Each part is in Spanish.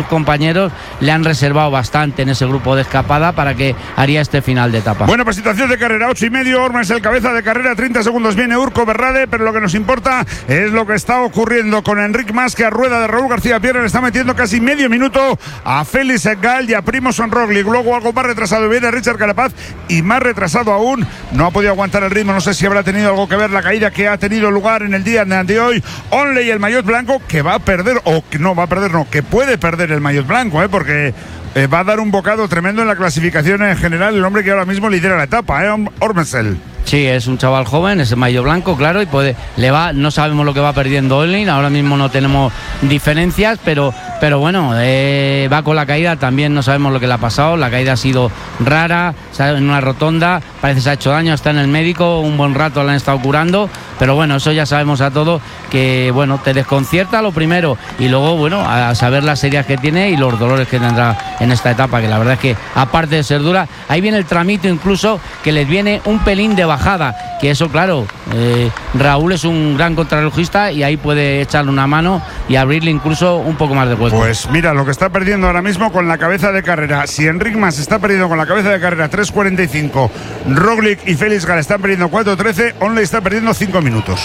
sus compañeros le han reservado bastante en ese grupo de escapada para que haría este final de etapa. Bueno, pues situación de carrera, 8:30, Ormes el cabeza de carrera, 30 segundos viene Urco Berrade, pero lo que nos importa es lo que está ocurriendo con Enric Mas, que a rueda de Raúl García Piernas le está metiendo casi medio minuto a Félix Gal y a Primož Roglic. Luego algo más retrasado viene Richard Carapaz, y más retrasado aún, no ha podido aguantar el ritmo, no sé si habrá tenido algo que ver la caída que ha tenido lugar en el día de hoy. Onley, el maillot blanco, que va a perder, o que no va a perder, no, que puede perder el maillot blanco, porque va a dar un bocado tremendo en la clasificación en general el hombre que ahora mismo lidera la etapa, Ormesel. Sí, es un chaval joven, es el maillot blanco, claro, y no sabemos lo que va perdiendo Onley, ahora mismo no tenemos diferencias, pero bueno, va con la caída, también no sabemos lo que le ha pasado, la caída ha sido rara, en una rotonda, parece que se ha hecho daño, está en el médico, un buen rato la han estado curando, pero bueno, eso ya sabemos a todos que, bueno, te desconcierta lo primero, y luego, bueno, a saber las heridas que tiene y los dolores que tendrá en esta etapa, que la verdad es que, aparte de ser dura, ahí viene el tramito incluso, que les viene un pelín de bajada, que eso, claro, Raúl es un gran contrarrelojista y ahí puede echarle una mano y abrirle incluso un poco más de hueco. Pues mira lo que está perdiendo ahora mismo con la cabeza de carrera. Si Enric Mas está perdiendo con la cabeza de carrera 3:45, Roglic y Félix Gal están perdiendo 4:13, Onley está perdiendo 5 minutos.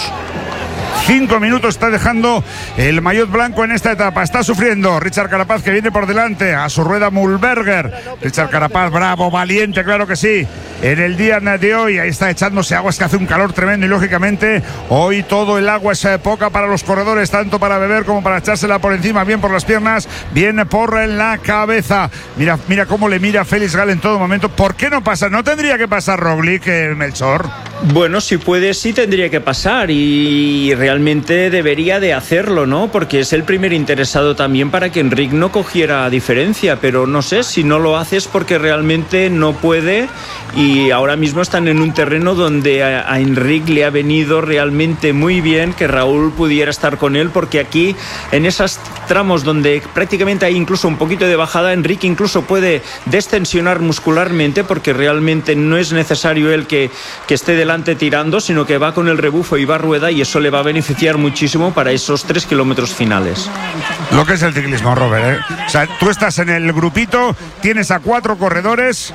5 minutos está dejando el maillot blanco en esta etapa. Está sufriendo Richard Carapaz, que viene por delante. A su rueda Mühlberger. Richard Carapaz, bravo, valiente, claro que sí. En el día de hoy, ahí está echándose agua, es que hace un calor tremendo y lógicamente hoy todo el agua es poca para los corredores, tanto para beber como para echársela por encima, bien por las piernas, bien por la cabeza. Mira cómo le mira Félix Gal en todo momento. ¿Por qué no pasa? ¿No tendría que pasar Roglic, Melchor? Bueno, si puede, sí tendría que pasar y realmente debería de hacerlo, ¿no? Porque es el primer interesado también para que Enric no cogiera diferencia, pero no sé, si no lo hace es porque realmente no puede y ahora mismo están en un terreno donde a Enric le ha venido realmente muy bien que Raúl pudiera estar con él, porque aquí en esos tramos donde prácticamente hay incluso un poquito de bajada, Enric incluso puede destensionar muscularmente porque realmente no es necesario él que esté delante tirando, sino que va con el rebufo y va a rueda y eso le va a beneficiar muchísimo para esos 3 kilómetros finales. Lo que es el ciclismo, Robert, O sea, tú estás en el grupito, tienes a 4 corredores,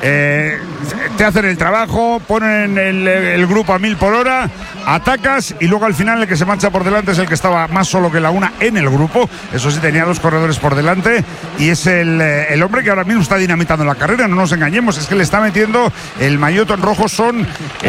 te hacen el trabajo, ponen el grupo a 1000 por hora, atacas y luego al final el que se marcha por delante es el que estaba más solo que la una en el grupo. Eso sí, tenía 2 corredores por delante y es el hombre que ahora mismo está dinamitando la carrera, no nos engañemos, es que le está metiendo el maillot en rojo, son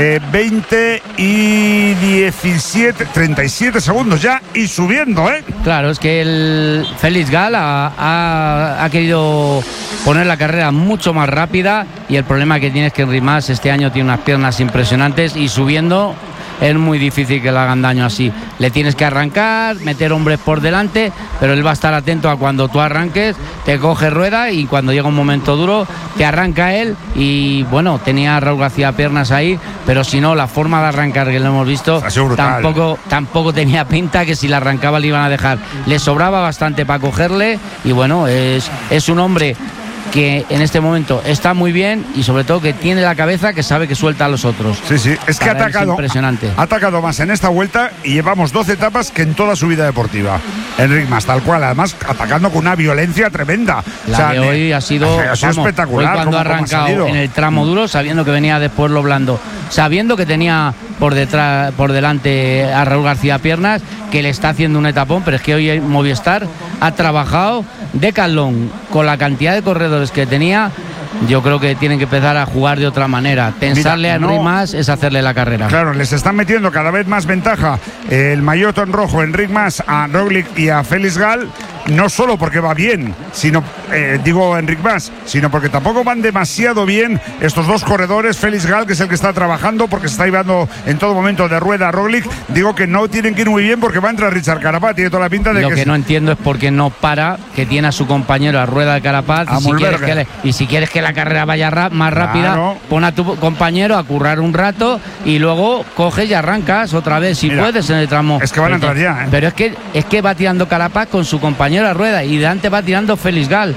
20 y 17, 37 segundos ya y subiendo, Claro, es que el Félix Gal ha querido poner la carrera mucho más rápida y el problema que tiene es que Enric Mas este año tiene unas piernas impresionantes y subiendo es muy difícil que le hagan daño así. Le tienes que arrancar, meter hombres por delante, pero él va a estar atento a cuando tú arranques, te coge rueda y cuando llega un momento duro te arranca él. Y bueno, tenía a Raúl García Piernas ahí, pero si no, la forma de arrancar que lo hemos visto tampoco tenía pinta que si la arrancaba le iban a dejar. Le sobraba bastante para cogerle y bueno, es un hombre que en este momento está muy bien y sobre todo que tiene la cabeza que sabe que suelta a los otros. Sí, es que ha atacado más en esta vuelta y llevamos 12 etapas que en toda su vida deportiva. Enric Mas, tal cual, además atacando con una violencia tremenda. La de hoy ha sido espectacular. Hoy cuando ha arrancado en el tramo duro, sabiendo que venía después lo blando, sabiendo que tenía por delante a Raúl García Piernas, que le está haciendo un etapón, pero es que hoy Movistar ha trabajado de calón con la cantidad de corredores que tenía. Yo creo que tienen que empezar a jugar de otra manera. Pensarle a Enric Mas es hacerle la carrera. Claro, les están metiendo cada vez más ventaja el maillot en rojo, Enric Mas, a Roglic y a Félix Gal. No solo porque va bien, sino Enric Mas, sino porque tampoco van demasiado bien estos 2 corredores. Félix Gal, que es el que está trabajando porque se está llevando en todo momento de rueda a Roglic. Digo que no tienen que ir muy bien porque va a entrar Richard Carapaz, tiene toda la pinta de Lo que no entiendo es por qué no para, que tiene a su compañero a rueda de Carapaz y si quieres que la carrera vaya más rápida, claro, pon a tu compañero a currar un rato y luego coges y arrancas otra vez si puedes en el tramo. Es que van a entrar ya, Pero es que va tirando Carapaz con su compañero a rueda y delante va tirando Félix Gal.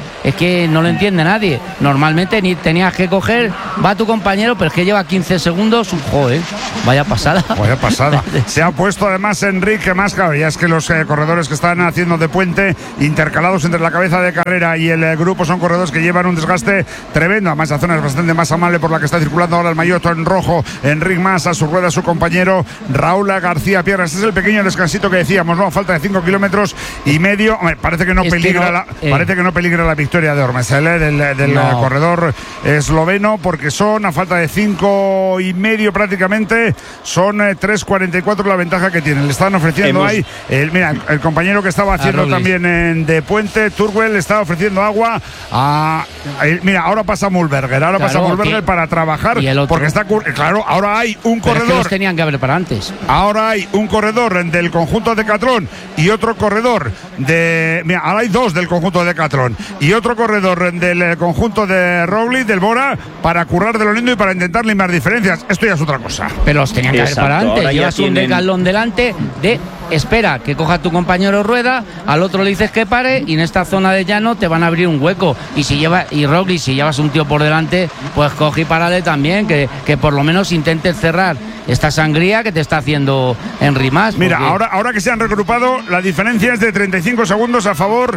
es que no lo entiende nadie. Normalmente ni tenías que coger, va tu compañero, pero es que lleva 15 segundos, joder, vaya pasada. Vaya pasada. Se ha puesto además Enrique más, claro, ya es que los corredores que están haciendo de puente, intercalados entre la cabeza de carrera y el grupo, son corredores que llevan un desgaste tremendo. Además, la zona es bastante más amable por la que está circulando ahora el maillot en rojo. Enric Mas, a su rueda su compañero Raúl García Pierna. Este es el pequeño descansito que decíamos, ¿no? A falta de 5 kilómetros y medio. Hombre, parece que no peligra parece que no peligra la victoria de Ormesel, del corredor esloveno, porque son a falta de 5 y medio prácticamente, son 3.44 la ventaja que tienen. Le están ofreciendo ahí, mira, el compañero que estaba haciendo también de puente, Turwell, le está ofreciendo agua a, mira, ahora pasa Mühlberger, para trabajar, porque está, claro, ahora hay un corredor. Es que los tenían que haber para antes. Ahora hay un corredor del conjunto Decathlon y otro corredor mira, ahora hay dos del conjunto Decathlon y otro corredor del conjunto de Roglic, del Bora, para currar de lo lindo y para intentar limar diferencias. Esto ya es otra cosa. Pero los tenían que haber para antes. Llevas un Decathlon delante de espera que coja tu compañero rueda, al otro le dices que pare y en esta zona de llano te van a abrir un hueco. Y Roglic, si llevas un tío por delante, pues coge y párale también, que por lo menos intentes cerrar esta sangría que te está haciendo Enric Mas. Mira, ahora que se han regrupado, la diferencia es de 35 segundos a favor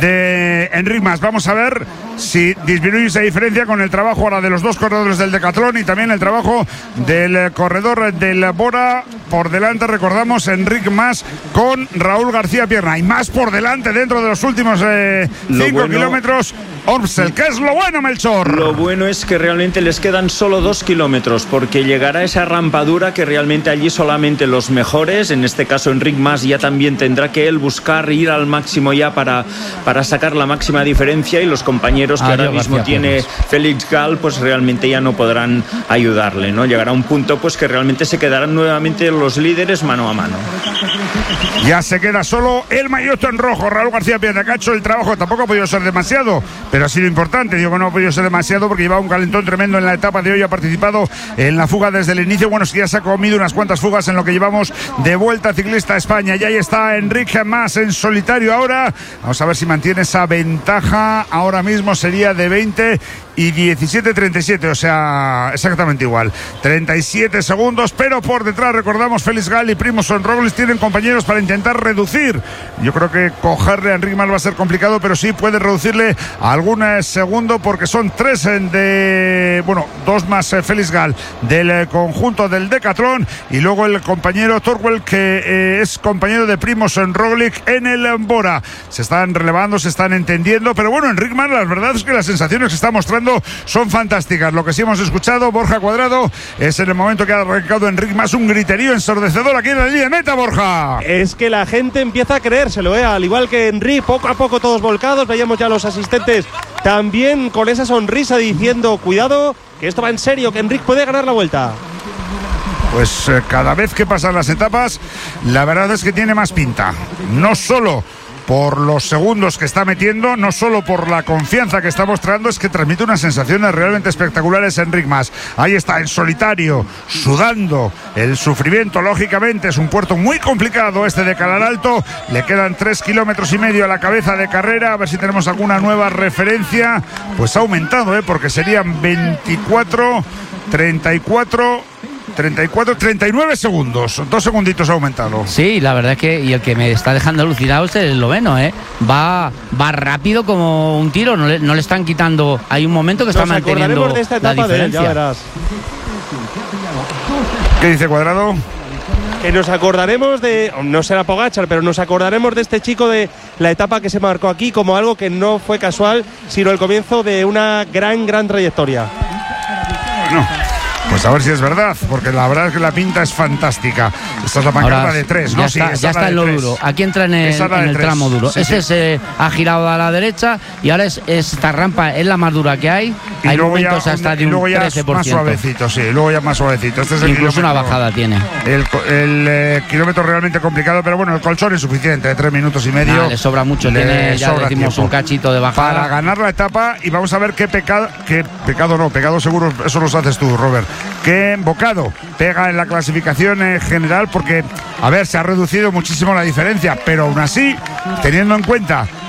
de Enric Mas. Vamos a ver si disminuye esa diferencia con el trabajo ahora de los dos corredores del Decathlon y también el trabajo del corredor del Bora. Por delante, recordamos, Enric Mas con Raúl García Pierna. Y más por delante dentro de los últimos 5 kilómetros. Ormsel, ¿qué es lo bueno, Melchor? Lo bueno es que realmente les quedan solo 2 kilómetros, porque llegará esa rampadura que realmente allí solamente los mejores, en este caso Enric Mas, ya también tendrá que él buscar ir al máximo ya para sacar la máxima diferencia, y los compañeros que ahora mismo tiene Felix Gall, pues realmente ya no podrán ayudarle, ¿no? Llegará un punto pues que realmente se quedarán nuevamente los líderes mano a mano. Ya se queda solo el maillot en rojo, Raúl García Pierna, que ha hecho el trabajo. Tampoco ha podido ser demasiado, pero ha sido importante. Digo que no ha podido ser demasiado porque llevaba un calentón tremendo en la etapa de hoy. Ha participado en la fuga desde el inicio. Bueno, sí, ya se ha comido unas cuantas fugas en lo que llevamos de Vuelta Ciclista a España. Y ahí está Enric Mas en solitario ahora. Vamos a ver si mantiene esa ventaja. Ahora mismo sería de 20 y 17-37, o sea, exactamente igual. 37 segundos, pero por detrás, recordamos, Felix Gall y Primož Roglic tienen compañeros para intentar reducir. Yo creo que cogerle a Enric Mas va a ser complicado, pero sí puede reducirle algún segundo, porque son 3 2 más Felix Gall del conjunto del Decathlon, y luego el compañero Turwell, que es compañero de Primož Roglic en el Bora. Se están relevando, se están entendiendo, pero bueno, Enric Mas, la verdad es que las sensaciones que está mostrando son fantásticas. Lo que sí hemos escuchado, Borja Cuadrado, es en el momento que ha arrancado Enric Mas un griterío ensordecedor aquí en la línea de meta, Borja. Es que la gente empieza a creérselo, al igual que Enric, poco a poco todos volcados. Veíamos ya a los asistentes también con esa sonrisa diciendo, cuidado, que esto va en serio, que Enric puede ganar la Vuelta. Pues cada vez que pasan las etapas, la verdad es que tiene más pinta. No solo por los segundos que está metiendo, no solo por la confianza que está mostrando, es que transmite unas sensaciones realmente espectaculares Enric Mas. Ahí está, en solitario, sudando el sufrimiento, lógicamente. Es un puerto muy complicado este de Calar Alto. Le quedan 3 kilómetros y medio a la cabeza de carrera. A ver si tenemos alguna nueva referencia. Pues ha aumentado, porque serían 24, 34... 39 segundos, 2 segunditos ha aumentado. Sí, la verdad es que, y el que me está dejando alucinado es el esloveno, va rápido como un tiro, no le están quitando. Hay un momento que está manteniendo de esta etapa la diferencia. De él, ya verás. ¿Qué dice Cuadrado? Que nos acordaremos de, no será Pogačar, pero nos acordaremos de este chico, de la etapa que se marcó aquí, como algo que no fue casual, sino el comienzo de una gran trayectoria. Bueno, pues a ver si es verdad, porque la verdad es que la pinta es fantástica. Esta es la pancarta de 3, ¿no? Ya está en lo duro. Aquí entra en el tramo duro. Sí, ese ha girado a la derecha y ahora es esta rampa, es la más dura que hay. Y hay momentos ya, hasta de un 13%. Más suavecito, sí, luego ya más suavecito. Este es incluso una bajada tiene. El kilómetro realmente complicado, pero bueno, el colchón es suficiente, de 3 minutos y medio. Le sobra mucho, tiene, ya decimos, tiempo. Un cachito de bajada. Para ganar la etapa, y vamos a ver pecado seguro, eso los haces tú, Robert. Qué bocado pega en la clasificación general, porque, a ver, se ha reducido muchísimo la diferencia, pero aún así, teniendo en cuenta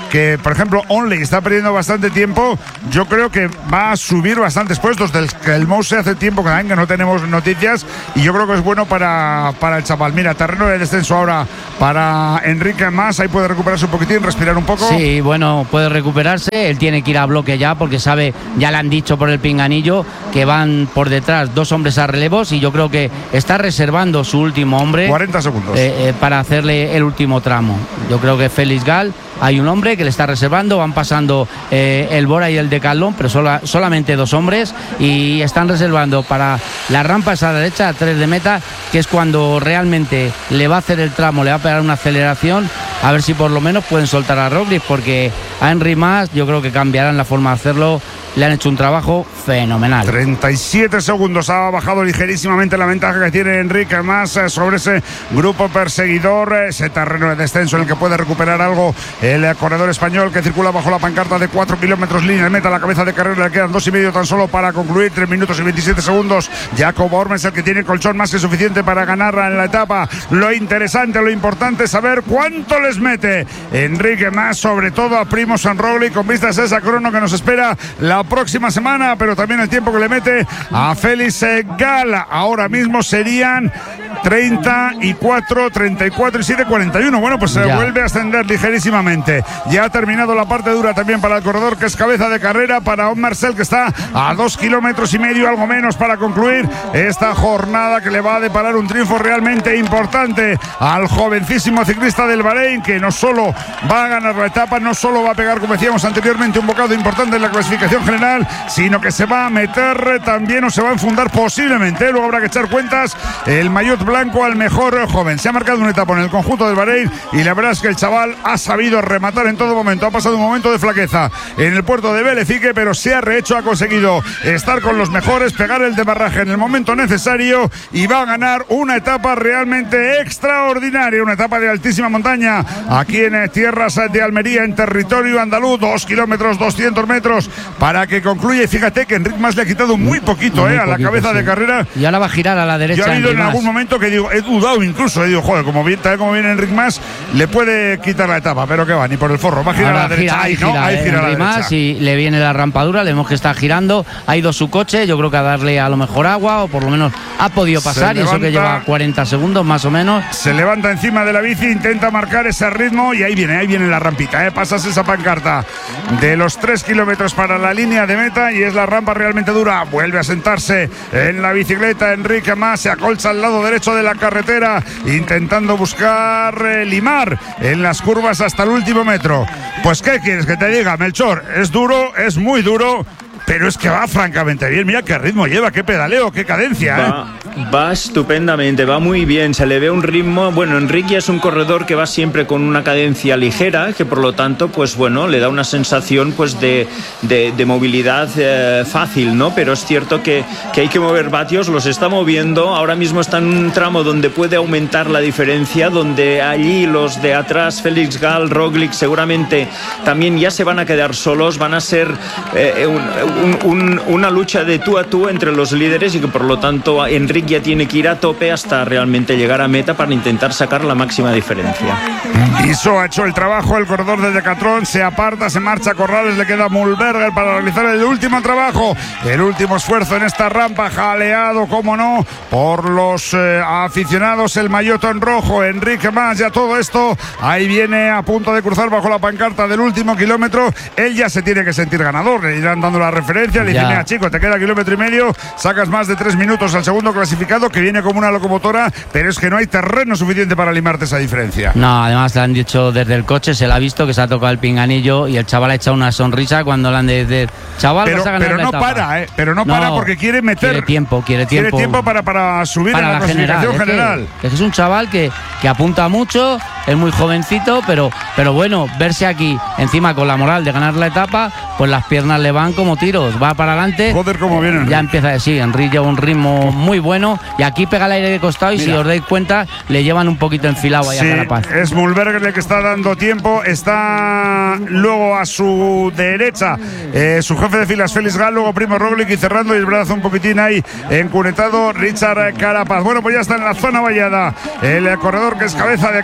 que, por ejemplo, Onley está perdiendo bastante tiempo, yo creo que va a subir bastantes puestos. Del que el Mouse hace tiempo que no tenemos noticias, y yo creo que es bueno para el chaval. Mira, terreno de descenso ahora para Enrique Mas, ahí puede recuperarse un poquitín, respirar un poco. Sí, bueno, puede recuperarse, él tiene que ir a bloque ya, porque sabe, ya le han dicho por el pinganillo que van por detrás 2 hombres a relevos, y yo creo que está reservando su último hombre 40 segundos para hacerle el último tramo. Yo creo que Félix Gal, hay un hombre que le está reservando, van pasando el Bora y el Decathlon, pero solamente 2 hombres, y están reservando para la rampa esa derecha, a 3 de meta, que es cuando realmente le va a hacer el tramo, le va a pegar una aceleración, a ver si por lo menos pueden soltar a Roglic, porque a Henry Mas yo creo que cambiarán la forma de hacerlo. Le han hecho un trabajo fenomenal. 37 segundos, ha bajado ligerísimamente la ventaja que tiene Enrique Mas sobre ese grupo perseguidor, ese terreno de descenso en el que puede recuperar algo el corredor español, que circula bajo la pancarta de 4 kilómetros línea de meta. A la cabeza de carrera le quedan 2,5 tan solo para concluir, 3 minutos y 27 segundos. Jacob Orme es el que tiene colchón más que suficiente para ganarla en la etapa. Lo interesante, lo importante es saber cuánto les mete Enrique Mas, sobre todo a Primož Roglic, con vistas a esa crono que nos espera la próxima semana, pero también el tiempo que le mete a Félix Gal. Ahora mismo serían 34, 34 y 7, 41. Bueno, pues se vuelve a ascender ligerísimamente. Ya ha terminado la parte dura también para el corredor, que es cabeza de carrera, para On Marcel, que está a 2,5 kilómetros, algo menos, para concluir esta jornada, que le va a deparar un triunfo realmente importante al jovencísimo ciclista del Bahrein, que no solo va a ganar la etapa, no solo va a pegar, como decíamos anteriormente, un bocado importante en la clasificación general, sino que se va a meter también, o se va a enfundar posiblemente, luego habrá que echar cuentas, el maillot blanco al mejor joven. Se ha marcado una etapa en el conjunto del Bahrein, y la verdad es que el chaval ha sabido rematar en todo momento. Ha pasado un momento de flaqueza en el puerto de Belefique, pero se ha rehecho, ha conseguido estar con los mejores, pegar el demarraje en el momento necesario, y va a ganar una etapa realmente extraordinaria, una etapa de altísima montaña aquí en tierras de Almería, en territorio andaluz, 2 kilómetros, 200 metros para que concluya. Y fíjate que Enric Mas le ha quitado muy poquito, a la cabeza de carrera, y ahora va a girar a la derecha. Yo he habido en algún momento que digo, he dudado incluso, digo, joder, como viene Enric Mas, le puede quitar la etapa, pero que va, ni por el forro, va a girar a la derecha. Ahí gira a la derecha. Y le viene la rampadura, le vemos que está girando, ha ido su coche, yo creo que a darle a lo mejor agua, o por lo menos ha podido pasar, y eso que lleva 40 segundos más o menos. Se levanta encima de la bici, intenta marcar ese ritmo, y ahí viene la rampita, pasas esa pancarta de los 3 kilómetros para la línea de meta, y es la rampa realmente dura. Vuelve a sentarse en la bicicleta Enrique Mas, se acolcha al lado derecho de la carretera, intentando buscar limar en las curvas hasta el último metro. Pues ¿qué quieres que te diga, Melchor? Es duro, es muy duro, pero es que va francamente bien. Mira qué ritmo lleva, qué pedaleo, qué cadencia. Va estupendamente, va muy bien, se le ve un ritmo. Bueno, Enrique es un corredor que va siempre con una cadencia ligera, que por lo tanto, pues bueno, le da una sensación pues de movilidad fácil, ¿no? Pero es cierto que hay que mover vatios, los está moviendo. Ahora mismo está en un tramo donde puede aumentar la diferencia, donde allí los de atrás, Félix Gal, Roglic, seguramente también ya se van a quedar solos, van a ser una lucha de tú a tú entre los líderes, y que por lo tanto Enrique ya tiene que ir a tope hasta realmente llegar a meta para intentar sacar la máxima diferencia. Iso ha hecho el trabajo, el corredor de Decathlon se aparta, se marcha a Corrales, le queda Mühlberger para realizar el último trabajo, el último esfuerzo en esta rampa, jaleado, como no, por los aficionados, el maillot en rojo, Enrique Mas. Ya todo esto, ahí viene a punto de cruzar bajo la pancarta del último kilómetro. Él ya se tiene que sentir ganador, le irán dando la referencia, le dicen, mira chico, te queda 1,5 kilómetros, sacas más de 3 minutos al segundo clasificado, que viene como una locomotora, pero es que no hay terreno suficiente para limarte esa diferencia. No, además le han dicho desde el coche, se le ha visto que se ha tocado el pinganillo, y el chaval ha echado una sonrisa cuando le han de chaval, pero, vas a ganar pero la no etapa. para, no para, porque quiere meter, quiere tiempo para subir para en la clasificación general. Es un chaval que apunta mucho, es muy jovencito, pero bueno, verse aquí encima con la moral de ganar la etapa, pues las piernas le van como tiros, va para adelante. Joder, cómo viene. Ya empieza a decir, Enrique lleva un ritmo muy bueno, y aquí pega el aire de costado, y mira, si os dais cuenta, le llevan un poquito enfilado ahí a Carapaz. Es Mühlberger el que está dando tiempo, está luego a su derecha su jefe de filas Félix Gal, luego Primož Roglic, y cerrando y el brazo un poquitín ahí encunetado Richard Carapaz. Bueno, pues ya está en la zona vallada el corredor que es cabeza de carrera.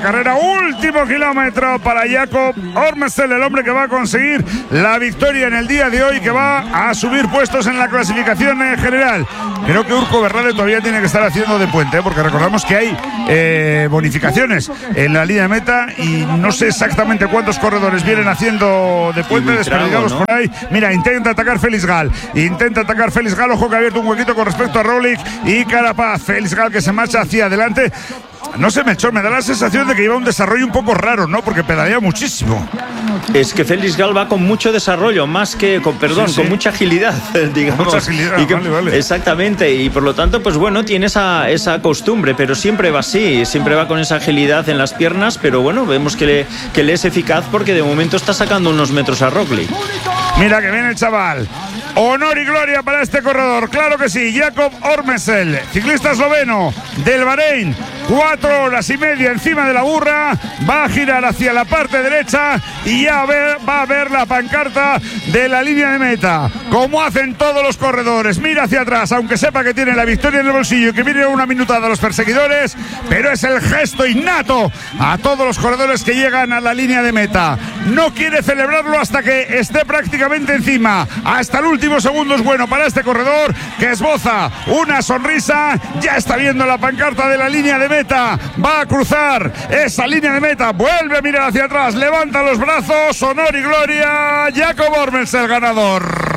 Último kilómetro para Jakob Ormesel, el hombre que va a conseguir la victoria en el día de hoy, que va a subir puestos en la clasificación general. Creo que Urco Berrade todavía tiene que estar haciendo de puente, porque recordamos que hay bonificaciones en la línea de meta y no sé exactamente cuántos corredores vienen haciendo de puente, desperdigados, ¿no?, por ahí. Mira, intenta atacar Félix Gal, ojo que ha abierto un huequito con respecto a Roglic y Carapaz. Félix Gal que se marcha hacia adelante. No sé, Melchor, me da la sensación de que lleva un desarrollo un poco raro, ¿no? Porque pedalea muchísimo. Es que Félix Gal va con mucho desarrollo, más que con mucha agilidad, digamos. Mucha agilidad, vale. Exactamente, y por lo tanto, pues bueno, tiene esa costumbre, pero siempre va así, siempre va con esa agilidad en las piernas, pero bueno, vemos que le es eficaz porque de momento está sacando unos metros a Roglic. Mira que viene el chaval. Honor y gloria para este corredor, claro que sí. Jakob Ormesel, ciclista esloveno del Bahrein, 4 horas y media encima de la burra, va a girar hacia la parte derecha y ya va a ver la pancarta de la línea de meta, como hacen todos los corredores. Mira hacia atrás, aunque sepa que tiene la victoria en el bolsillo y que viene una minutada a los perseguidores, pero es el gesto innato a todos los corredores que llegan a la línea de meta. No quiere celebrarlo hasta que esté prácticamente encima. Hasta el último segundo es bueno para este corredor, que esboza una sonrisa. Ya está viendo la pancarta de la línea de meta, va a cruzar esa línea de meta, vuelve a mirar hacia atrás, levanta los brazos, honor y gloria, Jakob Ormesel, ganador.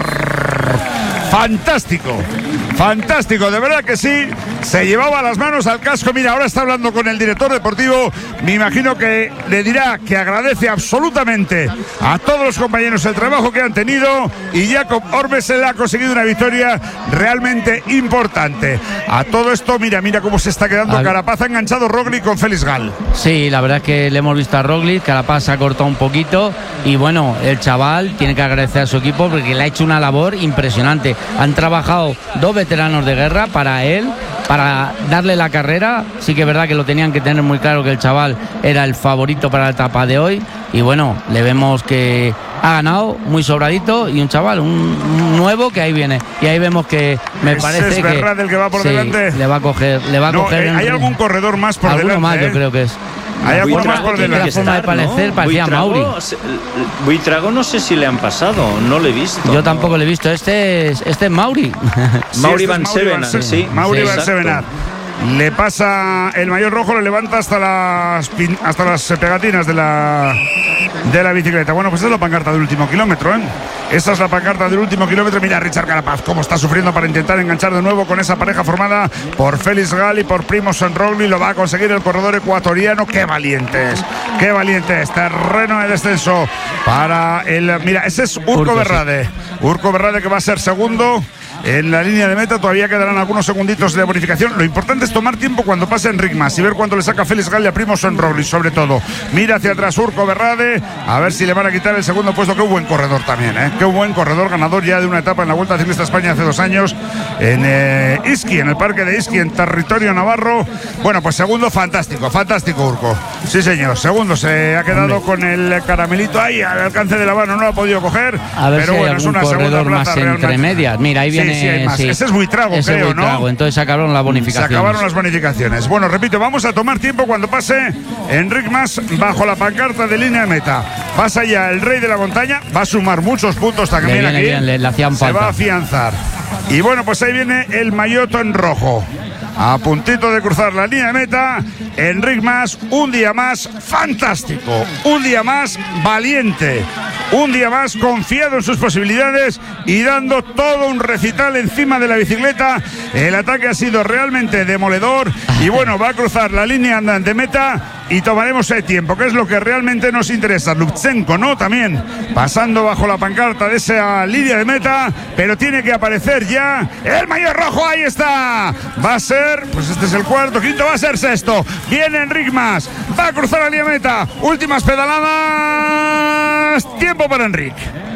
Fantástico, de verdad que sí. Se llevaba las manos al casco. Mira, ahora está hablando con el director deportivo. Me imagino que le dirá que agradece absolutamente a todos los compañeros el trabajo que han tenido, y Jakob Ormesel ha conseguido una victoria realmente importante. A todo esto, mira cómo se está quedando Carapaz. Ha enganchado Roglic con Félix Gal. Sí, la verdad es que le hemos visto a Roglic. Carapaz se ha cortado un poquito y bueno, el chaval tiene que agradecer a su equipo porque le ha hecho una labor impresionante. Han trabajado 2 veteranos de guerra para él, para darle la carrera. Sí que es verdad que lo tenían que tener muy claro, que el chaval era el favorito para la etapa de hoy, y bueno, le vemos que ha ganado muy sobradito, y un chaval, un nuevo que ahí viene, y ahí vemos que me parece es Berrade el que va por delante. Le va a coger. ¿Hay algún corredor más por delante? Alguno más, yo creo que es. Hay alguno más por delante. La forma de parecer, parecía Mauri. Buitrago no sé si le han pasado, no le he visto. Yo tampoco le he visto. Este es Mauri. Mauri Van Sevenat, sí. Mauri Van Sevenat. Le pasa el maillot rojo, lo levanta hasta las pegatinas de la bicicleta. Bueno, pues esa es la pancarta del último kilómetro, ¿eh? Esa es la pancarta del último kilómetro. Mira a Richard Carapaz cómo está sufriendo para intentar enganchar de nuevo con esa pareja formada por Félix Gal y por Primož Roglic. Lo va a conseguir el corredor ecuatoriano. ¡Qué valientes! Terreno de descenso para el... Mira, ese es Urco Berrade. Urco Berrade, que va a ser segundo en la línea de meta. Todavía quedarán algunos segunditos de bonificación. Lo importante es tomar tiempo cuando pase Enric Mas y ver cuánto le saca Félix Gal y a Primož Roglic, sobre todo. Mira hacia atrás Urco Berrade, a ver si le van a quitar el segundo puesto. Qué buen corredor también, ¿eh? Qué buen corredor, ganador ya de una etapa en la Vuelta Ciclista a España hace 2 años en Ischia, en el parque de Ischia, en territorio navarro. Bueno, pues segundo, fantástico Urco. Sí, señor, segundo, se ha quedado con el caramelito ahí al alcance de la mano, no lo ha podido coger. A ver, pero si bueno, hay es una segunda plaza más entre realmente. medias. Mira, ahí viene. Sí, hay más. Ese es Buitrago, creo, ¿no? Entonces se acabaron las bonificaciones. Se acabaron las bonificaciones. Bueno, repito, vamos a tomar tiempo cuando pase Enric Mas bajo la pancarta de línea de meta. Pasa ya el rey de la montaña, va a sumar muchos puntos también aquí. Le hacían falta. Se va a afianzar. Y bueno, pues ahí viene el maillot en rojo. A puntito de cruzar la línea de meta, Enric Mas, un día más fantástico, un día más valiente, un día más confiado en sus posibilidades y dando todo un recital encima de la bicicleta. El ataque ha sido realmente demoledor y bueno, va a cruzar la línea de meta y tomaremos el tiempo, que es lo que realmente nos interesa. Lutsenko, ¿no? También pasando bajo la pancarta de esa línea de meta, pero tiene que aparecer ya el maillot rojo. Ahí está. Va a ser, pues este es el cuarto, quinto, va a ser sexto. Viene Enric Mas, va a cruzar la línea de meta. Últimas pedaladas. Tiempo para Enric.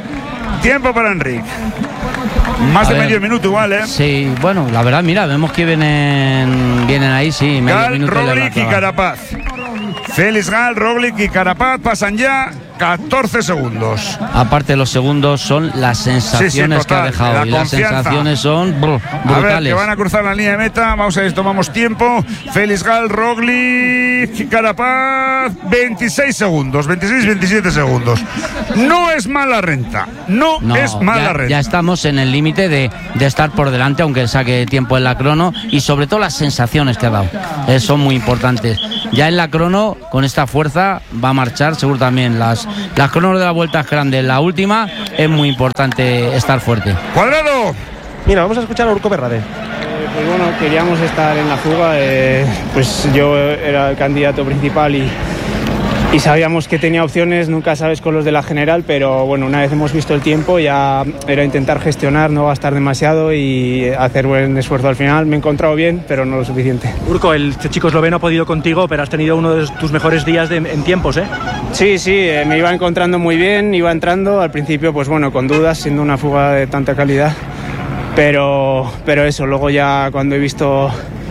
Más de medio minuto igual, ¿eh? Sí, bueno, la verdad, mira, vemos que vienen ahí, sí. Gal, Roglic y Carapaz. Félix Gal, Roglic y Carapaz pasan ya 14 segundos. Aparte, los segundos son las sensaciones total, que ha dejado. Y las sensaciones son brutales. A ver, que van a cruzar la línea de meta. Vamos a ver, tomamos tiempo. Félix Gal, Roglic, Carapaz, 26 segundos, 26-27 segundos. No es mala renta. No es mala renta. Ya estamos en el límite de estar por delante, aunque saque tiempo en la crono. Y sobre todo las sensaciones que ha dado. Son muy importantes. Ya en la crono, con esta fuerza, va a marchar seguro también. Las cronos de la Vuelta es grande. La última es muy importante estar fuerte. Cuadrado. Mira, vamos a escuchar a Urco Berrade. Pues bueno, queríamos estar en la fuga. Pues yo era el candidato principal y sabíamos que tenía opciones. Nunca sabes con los de la general, pero bueno, una vez hemos visto el tiempo ya era intentar gestionar, no gastar demasiado y hacer buen esfuerzo al final. Me he encontrado bien, pero no lo suficiente. Urco, el chico esloveno ha podido contigo, pero has tenido uno de tus mejores días en tiempos, ¿eh? Sí, me iba encontrando muy bien, iba entrando. Al principio, pues bueno, con dudas, siendo una fuga de tanta calidad. Pero eso, luego ya cuando he visto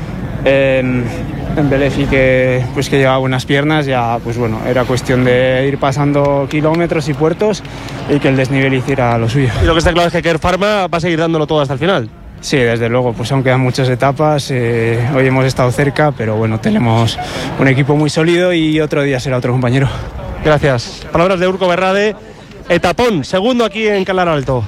en Belefi que llevaba buenas piernas, ya pues bueno, era cuestión de ir pasando kilómetros y puertos y que el desnivel hiciera lo suyo. Y lo que está claro es que Kern Pharma va a seguir dándolo todo hasta el final. Sí, desde luego, pues aún quedan muchas etapas. Hoy hemos estado cerca, pero bueno, tenemos un equipo muy sólido y otro día será otro compañero. Gracias. Palabras de Urco Berrade. Etapón, segundo aquí en Calar Alto.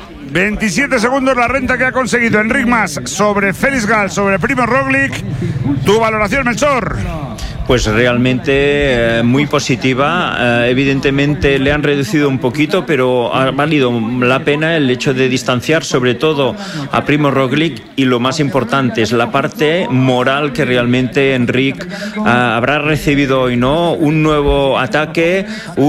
27 segundos la renta que ha conseguido Enric Mas sobre Félix Gal, sobre Primož Roglic. Tu valoración, Melchor. Pues realmente muy positiva. Evidentemente le han reducido un poquito, pero ha valido la pena el hecho de distanciar sobre todo a Primož Roglic, y lo más importante es la parte moral que realmente Enric habrá recibido hoy, ¿no? Un nuevo ataque,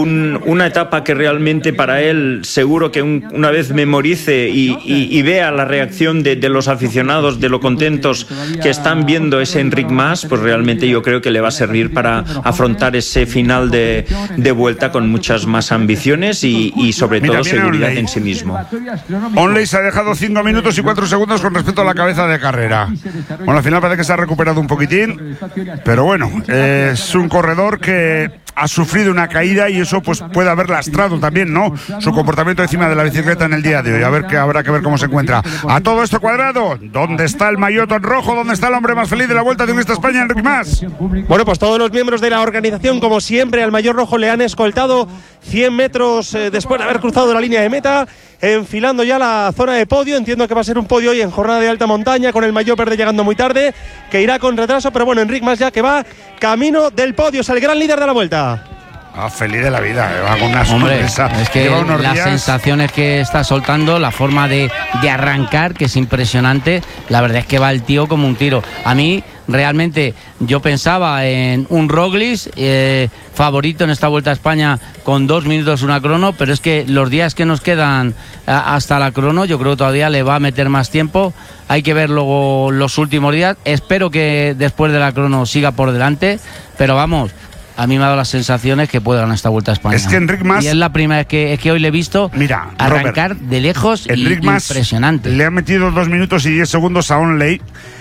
una etapa que realmente para él seguro que una vez memorice y vea la reacción de los aficionados, de lo contentos que están viendo ese Enric Mas, pues realmente yo creo que le va a servir para afrontar ese final de vuelta con muchas más ambiciones y sobre todo seguridad en sí mismo. Onley se ha dejado 5 minutos y 4 segundos con respecto a la cabeza de carrera. Bueno, al final parece que se ha recuperado un poquitín, pero bueno, es un corredor que ha sufrido una caída y eso pues puede haber lastrado también, ¿no?, su comportamiento encima de la bicicleta en el día de hoy. A ver, que habrá que ver cómo se encuentra. A todo esto, Cuadrado, ¿dónde está el maillot en rojo? ¿Dónde está el hombre más feliz de la Vuelta Ciclista España, Enric Mas? Bueno, pues todos los miembros de la organización, como siempre, al maillot rojo le han escoltado 100 metros después de haber cruzado la línea de meta, enfilando ya la zona de podio. Entiendo que va a ser un podio hoy en jornada de alta montaña, con el maillot verde llegando muy tarde, que irá con retraso, pero bueno, Enric Mas ya que va camino del podio, es el gran líder de la Vuelta. Feliz de la vida, va con una sonrisa. Es que las sensaciones que está soltando, la forma de arrancar, que es impresionante. La verdad es que va el tío como un tiro. A mí, realmente, yo pensaba en un Roglic favorito en esta Vuelta a España con 2 minutos una crono, pero es que los días que nos quedan hasta la crono, yo creo que todavía le va a meter más tiempo. Hay que ver luego los últimos días. Espero que después de la crono siga por delante, pero vamos, a mí me ha dado las sensaciones que puede ganar esta Vuelta a España. Es que Enric Mas, y es la primera vez que hoy le he visto arrancar, Robert, de lejos. Enric Mas impresionante. Le ha metido 2 minutos y 10 segundos a Onley,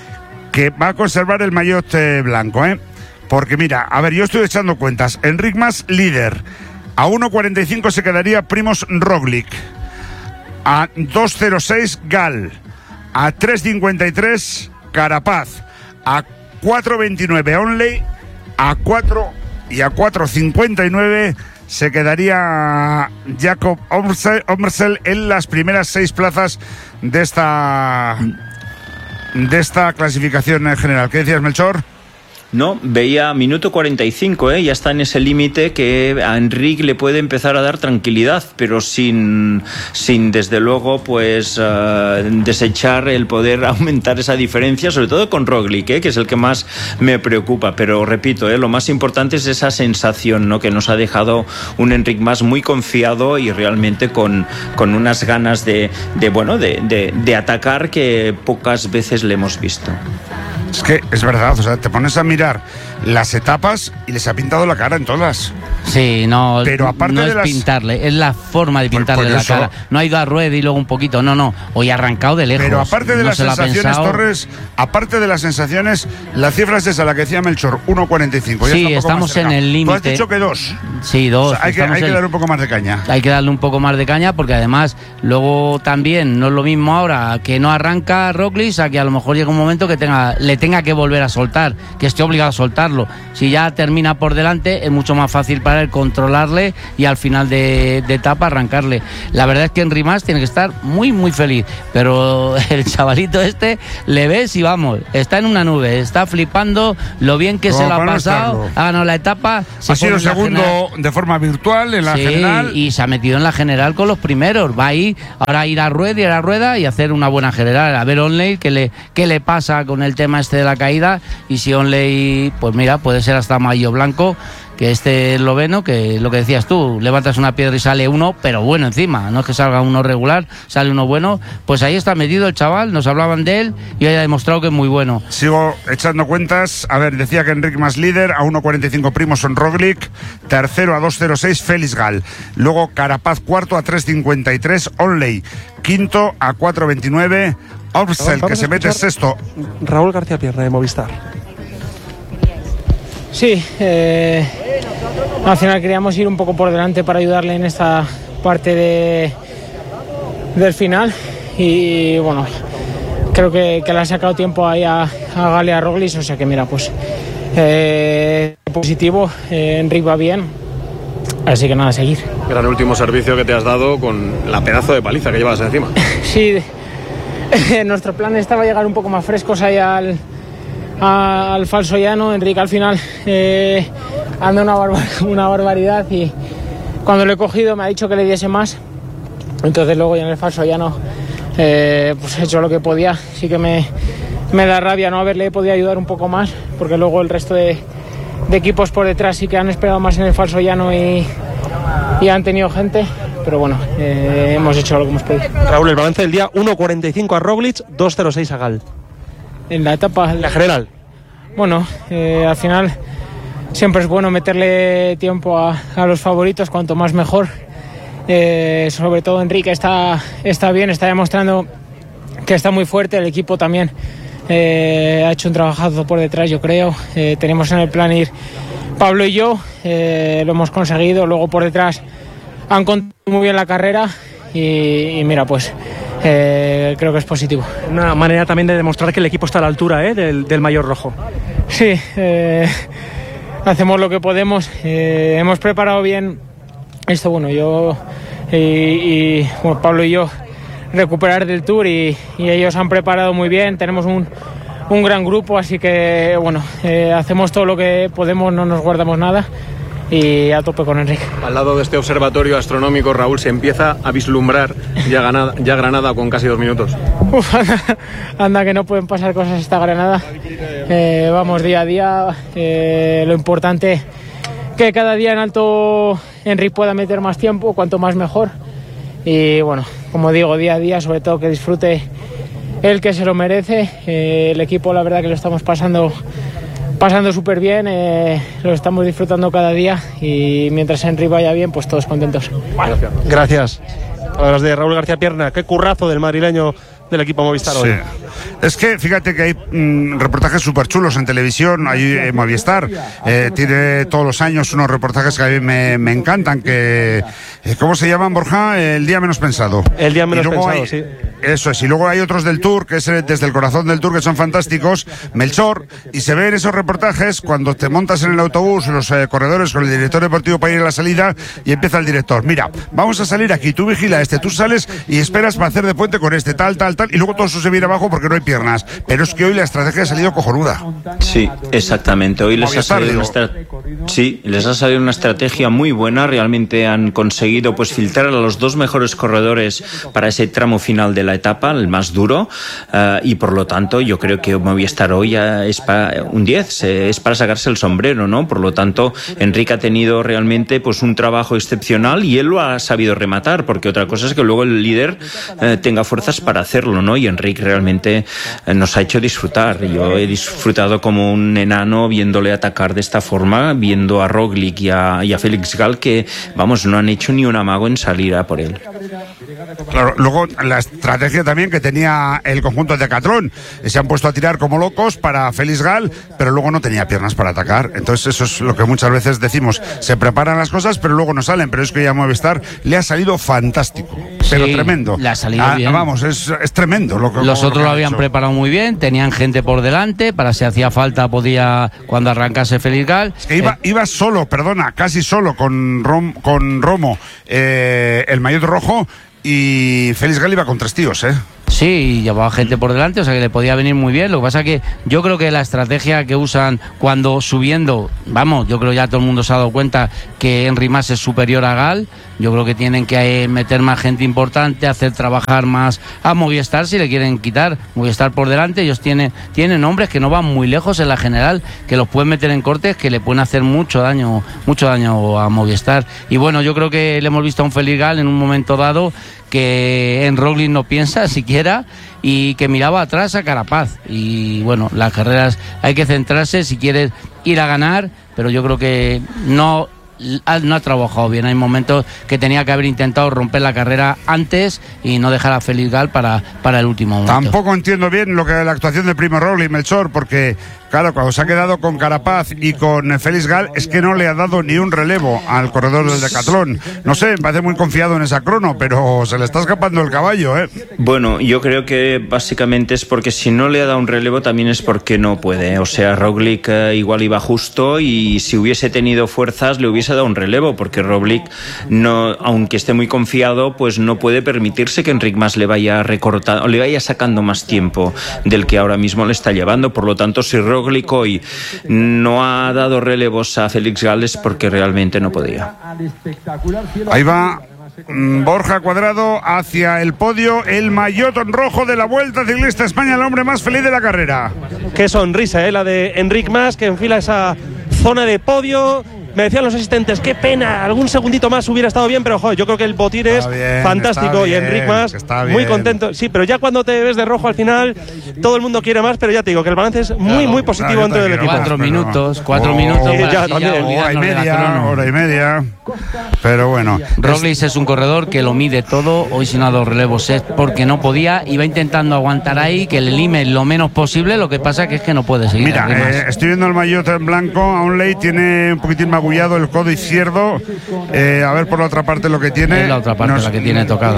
que va a conservar el maillot blanco, porque mira, a ver, yo estoy echando cuentas. Enric Mas líder, a 1.45 se quedaría Primož Roglic, a 2.06 Gal, a 3.53 Carapaz, a 4.29 Onley, a 4.59 se quedaría Jakob Ommersel en las primeras 6 plazas de esta clasificación en general. ¿Qué decías, Melchor? No, veía minuto 45, ya está en ese límite que a Enric le puede empezar a dar tranquilidad, pero sin desde luego pues desechar el poder aumentar esa diferencia, sobre todo con Roglic, que es el que más me preocupa. Pero repito, lo más importante es esa sensación, ¿no?, que nos ha dejado un Enric Mas muy confiado y realmente con unas ganas de atacar que pocas veces le hemos visto. Es que es verdad, o sea, te pones a mirar las etapas y les ha pintado la cara en todas. Sí, no, pero aparte no de es las... pintarle, es la forma de pintarle la eso... cara. No ha ido a rueda y luego un poquito, no. Hoy ha arrancado de lejos. Pero aparte de no las sensaciones, Torres, aparte de las sensaciones, la cifra es esa, la que decía Melchor, 1.45. Sí, estamos en el límite. Tú has dicho que 2. Sí, 2. O sea, hay que darle un poco más de caña. Hay que darle un poco más de caña porque además luego también no es lo mismo ahora que no arranca Roglic a que a lo mejor llega un momento que le tenga que volver a soltar, que esté obligado a soltarlo. Si ya termina por delante es mucho más fácil para él controlarle y al final de etapa arrancarle. La verdad es que Henry Mas tiene que estar muy feliz, pero el chavalito este le ves y vamos, está en una nube, está flipando lo bien que se lo ha pasado, ha ganado la etapa, ha sido segundo de forma virtual en la general y se ha metido en la general con los primeros, va a ir ahora a ir a rueda y hacer una buena general, a ver Onley qué le pasa con el tema este de la caída, y si Onley, pues mira, puede ser hasta mayo blanco, que este esloveno, que lo que decías tú, levantas una piedra y sale uno, pero bueno encima, no es que salga uno regular, sale uno bueno, pues ahí está metido el chaval, nos hablaban de él y hoy ha demostrado que es muy bueno. Sigo echando cuentas, a ver, decía que Enric Mas líder, a 1.45 Primož Roglic, tercero a 2.06 Félix Gal, luego Carapaz cuarto a 3.53 Onley, quinto a 4.29 Opsel, que se mete sexto. Raúl García Pierna de Movistar. Sí, al final queríamos ir un poco por delante para ayudarle en esta parte del final y bueno, creo que le ha sacado tiempo ahí a Gal y a Roglic, o sea que mira, pues positivo, Enric va bien, así que nada, a seguir. Gran último servicio que te has dado con la pedazo de paliza que llevas encima. Sí, nuestro plan estaba llegar un poco más frescos ahí al falso llano. Enric al final anda una barbaridad y cuando lo he cogido me ha dicho que le diese más, entonces luego ya en el falso llano pues he hecho lo que podía. Sí que me da rabia no haberle podido ayudar un poco más, porque luego el resto de equipos por detrás sí que han esperado más en el falso llano y han tenido gente, pero bueno, hemos hecho lo que hemos podido. Raúl, el balance del día: 1.45 a Roglic, 2.06 a Gal. En la etapa, la general. Bueno, al final siempre es bueno meterle tiempo a los favoritos, cuanto más mejor. Sobre todo Enrique está bien, está demostrando que está muy fuerte. El equipo también ha hecho un trabajazo por detrás, yo creo. Tenemos en el plan ir Pablo y yo, lo hemos conseguido. Luego por detrás han contado muy bien la carrera y mira, pues creo que es positivo. Una manera también de demostrar que el equipo está a la altura del maillot rojo. Sí, hacemos lo que podemos. Hemos preparado bien esto, bueno, yo y bueno, Pablo y yo recuperar del Tour y ellos han preparado muy bien. Tenemos un gran grupo, así que bueno, hacemos todo lo que podemos, no nos guardamos nada. Y a tope con Enrique. Al lado de este observatorio astronómico, Raúl, se empieza a vislumbrar ya Granada con casi 2 minutos. Uf, anda que no pueden pasar cosas esta Granada. Vamos día a día. Lo importante que cada día en alto Enrique pueda meter más tiempo, cuanto más mejor. Y bueno, como digo, día a día, sobre todo que disfrute el que se lo merece. El equipo, la verdad que lo estamos pasando súper bien, lo estamos disfrutando cada día y mientras Enrique vaya bien, pues todos contentos. Gracias. Palabras de Raúl García Pierna. Qué currazo del madrileño del equipo Movistar hoy. Sí. Es que fíjate que hay reportajes súper chulos en televisión. Hay Movistar tiene todos los años unos reportajes que a mí me encantan, que ¿cómo se llaman, Borja? El día menos pensado. El día menos pensado, sí. Eso es, y luego hay otros del Tour, que es desde el corazón del Tour, que son fantásticos, Melchor, y se ven esos reportajes cuando te montas en el autobús, los corredores con el director deportivo para ir a la salida, y empieza el director: mira, vamos a salir aquí, tú vigila tú sales y esperas para hacer de puente con tal, y luego todo eso se viene abajo porque no hay piernas. Pero es que hoy la estrategia ha salido cojonuda. Sí, exactamente, hoy les ha salido una estrategia muy buena. Realmente han conseguido pues filtrar a los dos mejores corredores para ese tramo final de la la etapa, el más duro, y por lo tanto yo creo que Movistar hoy es para un 10, es para sacarse el sombrero, ¿no? Por lo tanto, Enric ha tenido realmente pues un trabajo excepcional y él lo ha sabido rematar, porque otra cosa es que luego el líder tenga fuerzas para hacerlo, ¿no? Y Enric realmente nos ha hecho disfrutar. Yo he disfrutado como un enano viéndole atacar de esta forma, viendo a Roglic y a Felix Gall, que, vamos, no han hecho ni un amago en salir a por él. Claro, luego la estrategia también que tenía el conjunto de Decathlon, se han puesto a tirar como locos para Felix Gall, pero luego no tenía piernas para atacar. Entonces eso es lo que muchas veces decimos, se preparan las cosas pero luego no salen, pero es que ya a Movistar le ha salido fantástico, pero tremendo. Le ha salido bien. Vamos, es tremendo. Los otros lo habían preparado muy bien, tenían gente por delante, para si hacía falta podía, cuando arrancase Felix Gall. Es que iba solo, casi solo con Romo, el maillot rojo, y Felix Gall iba con 3 tíos, Sí, llevaba gente por delante, o sea que le podía venir muy bien. Lo que pasa es que yo creo que la estrategia que usan cuando subiendo, vamos, yo creo ya todo el mundo se ha dado cuenta que Enric Mas es superior a Gall. Yo creo que tienen que meter más gente importante, hacer trabajar más a Movistar si le quieren quitar Movistar por delante. Ellos tienen hombres que no van muy lejos en la general, que los pueden meter en cortes, que le pueden hacer mucho daño a Movistar. Y bueno, yo creo que le hemos visto a un Felix Gall en un momento dado que en Roglic no piensa siquiera y que miraba atrás a Carapaz. Y bueno, las carreras hay que centrarse si quieres ir a ganar, pero yo creo que no ha trabajado bien. Hay momentos que tenía que haber intentado romper la carrera antes y no dejar a Felix Gall para el último momento. Tampoco entiendo bien lo que la actuación de Primo Roglic, Melchor, porque claro, cuando se ha quedado con Carapaz y con Felix Gall es que no le ha dado ni un relevo al corredor del Decathlon. No sé, me parece muy confiado en esa crono, pero se le está escapando el caballo, ¿eh? Bueno, yo creo que básicamente es porque si no le ha dado un relevo también es porque no puede. O sea, Roglic igual iba justo y si hubiese tenido fuerzas le hubiese dado un relevo, porque Roglic, no, aunque esté muy confiado, pues no puede permitirse que Enric Mas le vaya recortando o le vaya sacando más tiempo del que ahora mismo le está llevando. Por lo tanto, si Roglic hoy no ha dado relevos a Felix Gall es porque realmente no podía. Ahí va Borja Cuadrado hacia el podio, el maillot rojo de la Vuelta Ciclista España, el hombre más feliz de la carrera. Qué sonrisa, la de Enric Mas, que enfila esa zona de podio. Me decían los asistentes, qué pena, algún segundito más hubiera estado bien, pero joder, yo creo que el botín es fantástico y Enric Mas muy contento. Sí, pero ya cuando te ves de rojo al final, todo el mundo quiere más, pero ya te digo que el balance es muy positivo dentro del equipo. 4 minutos para ya también. Hora y media. Pero bueno. Roglic es un corredor que lo mide todo. Hoy si no ha dado relevos es porque no podía. Iba intentando aguantar ahí, que le lime lo menos posible. Lo que pasa que es que no puede seguir. Mira, estoy viendo el maillot en blanco. Aunley tiene un poquitín magullado el codo izquierdo. A ver por la otra parte lo que tiene. Es la otra parte la que tiene tocada.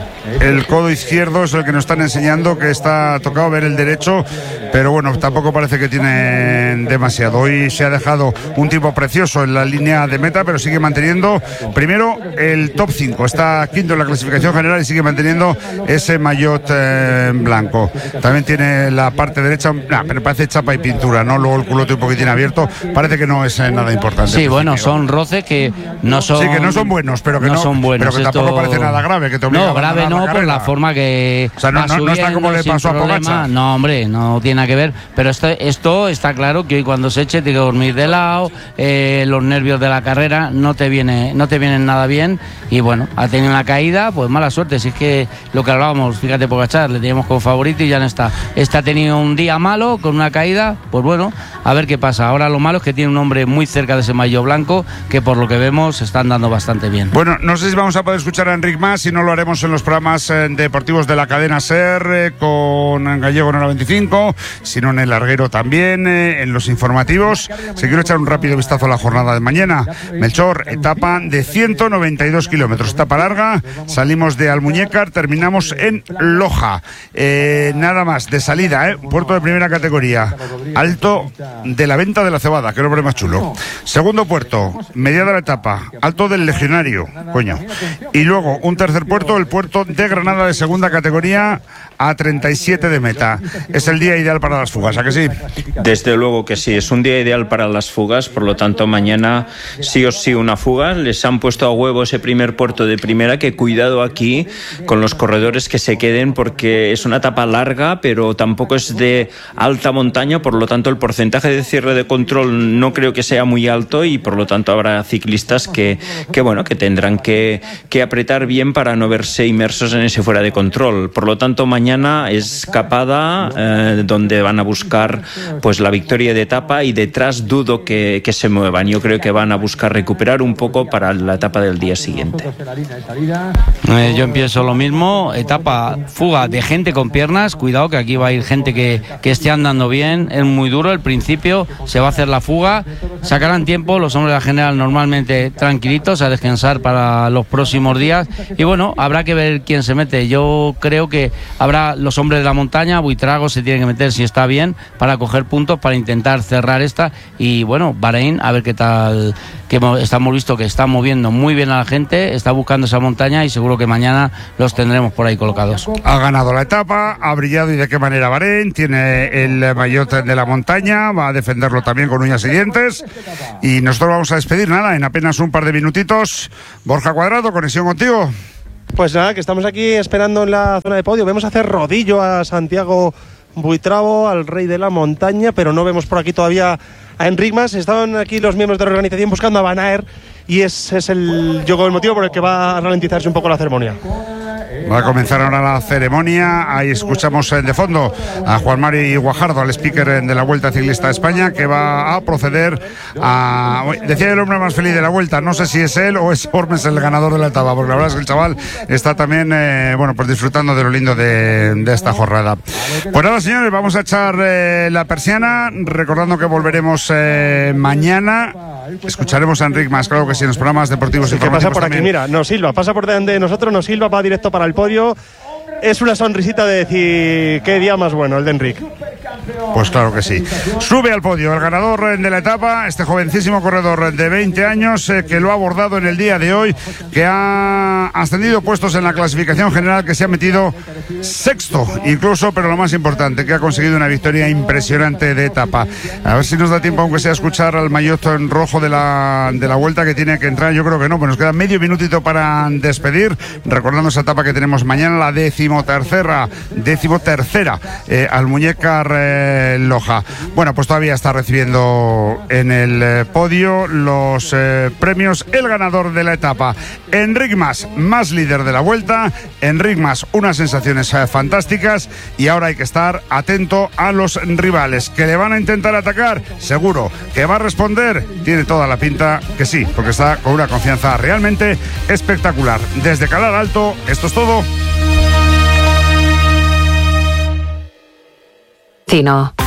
El codo izquierdo es el que nos están enseñando, que está tocado. Ver el derecho, pero bueno, tampoco parece que tiene demasiado. Hoy se ha dejado un tipo precioso en la línea de meta, pero sigue manteniendo primero el top 5, está quinto en la clasificación general y sigue manteniendo ese maillot blanco. También tiene la parte derecha, pero parece chapa y pintura, ¿no? Luego el culote un poquitín abierto, parece que no es nada importante. Sí, bueno, son roces que no son. Sí, que no son buenos, pero que no son buenos. Pero que tampoco parece nada grave, que te obliga no, grave no, por la forma que. O sea, no está como le pasó a Pogačar. No, hombre, no tiene nada que ver. Pero esto está claro que hoy cuando se eche tiene que dormir de lado, los nervios de la carrera no te vienen nada bien. Y bueno, ha tenido una caída, pues mala suerte. Si es que lo que hablábamos, fíjate, Pogačar, le teníamos como favorito y ya no está. Ha tenido un día malo con una caída, pues bueno, a ver qué pasa. Ahora lo malo es que tiene un hombre muy cerca de ese maillot blanco, que por lo que vemos se está andando bastante bien. Bueno, no sé si vamos a poder escuchar a Enric Mas, si no lo haremos en los programas deportivos de la cadena SER, con Gallego en hora 25, si no en el larguero también, en los informativos. Si quiero echar un rápido vistazo a la jornada de mañana. Melchor, etapa de 192 kilómetros, etapa larga, salimos de Almuñécar, terminamos en Loja. Nada más, de salida, puerto de primera categoría, Alto de la Venta de la Cebada, que nombre más chulo. Segundo puerto puerto, media de la etapa, Alto del Legionario, coño. Y luego un tercer puerto, el puerto de Granada de segunda categoría, a 37 de meta. Es el día ideal para las fugas, ¿a que sí? Desde luego que sí, es un día ideal para las fugas, por lo tanto mañana sí o sí una fuga. Les han puesto a huevo ese primer puerto de primera, que cuidado aquí con los corredores que se queden, porque es una etapa larga, pero tampoco es de alta montaña, por lo tanto el porcentaje de cierre de control no creo que sea muy alto, y por lo tanto habrá ciclistas que tendrán que apretar bien para no verse inmersos en ese fuera de control. Por lo tanto mañana escapada, donde van a buscar pues la victoria de etapa, y detrás dudo que se muevan. Yo creo que van a buscar recuperar un poco para la etapa del día siguiente. Yo empiezo lo mismo, etapa fuga de gente con piernas, cuidado que aquí va a ir gente que esté andando bien, es muy duro el principio, se va a hacer la fuga, sacarán tiempo, los hombres de la general normalmente tranquilitos a descansar para los próximos días, y bueno, habrá que ver quién se mete. Yo creo que habrá los hombres de la montaña, Buitrago se tiene que meter si está bien para coger puntos, para intentar cerrar esta, y bueno, Bahrein, a ver qué tal, que estamos visto que está moviendo muy bien a la gente, está buscando esa montaña, y seguro que mañana los tendremos por ahí colocados. Ha ganado la etapa, ha brillado, y de qué manera Bahrein, tiene el maillot de la montaña, va a defenderlo también con uñas y dientes, y nosotros vamos a despedir nada, en apenas un par de minutitos. Borja Cuadrado, conexión contigo. Pues nada, que estamos aquí esperando en la zona de podio. Vemos hacer rodillo a Santiago Buitrago, al rey de la montaña, pero no vemos por aquí todavía a Enric Mas. Estaban aquí los miembros de la organización buscando a Van Aert, y ese es el motivo por el que va a ralentizarse un poco la ceremonia. Va a comenzar ahora la ceremonia. Ahí escuchamos de fondo a Juan Mari Guajardo, el speaker de la Vuelta Ciclista de España, que va a proceder a... Decía el hombre más feliz de la Vuelta, no sé si es él o es Ormes el ganador de la etapa, porque la verdad es que el chaval está también pues disfrutando de lo lindo de esta jornada. Pues nada, señores, vamos a echar la persiana, recordando que volveremos mañana. Escucharemos a Enric Mas, claro que sí, en los programas deportivos. ¿Qué pasa por aquí? Mira, nos silba, pasa por delante de nosotros, nos silba, va directo para el podio. Es una sonrisita de decir qué día más bueno el de Enric. Pues claro que sí. Sube al podio el ganador de la etapa, este jovencísimo corredor de 20 años que lo ha abordado en el día de hoy, que ha ascendido puestos en la clasificación general, que se ha metido sexto incluso, pero lo más importante, que ha conseguido una victoria impresionante de etapa. A ver si nos da tiempo, aunque sea, a escuchar al maillot en rojo de la Vuelta, que tiene que entrar. Yo creo que no, pues nos queda medio minutito para despedir, recordando esa etapa que tenemos mañana, la decimotercera Almuñécar Loja. Bueno, pues todavía está recibiendo en el podio los premios el ganador de la etapa, Enric Mas, más líder de la Vuelta. Enric Mas, unas sensaciones fantásticas, y ahora hay que estar atento a los rivales que le van a intentar atacar. Seguro que va a responder, tiene toda la pinta que sí, porque está con una confianza realmente espectacular. Desde Calar Alto, esto es todo. Cino.